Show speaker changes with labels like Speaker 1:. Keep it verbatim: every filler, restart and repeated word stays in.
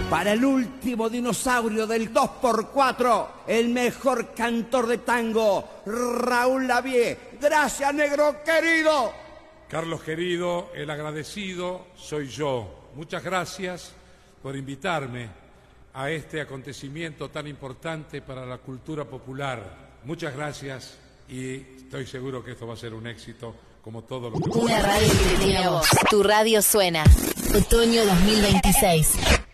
Speaker 1: Para el último dinosaurio del dos por cuatro, el mejor cantor de tango, Raúl Lavie. Gracias, negro querido.
Speaker 2: Carlos querido, el agradecido soy yo. Muchas gracias por invitarme a este acontecimiento tan importante para la cultura popular. Muchas gracias y estoy seguro que esto va a ser un éxito como todo lo que...
Speaker 3: Una radio que tiene voz. Tu radio suena. Otoño dos mil veintiséis.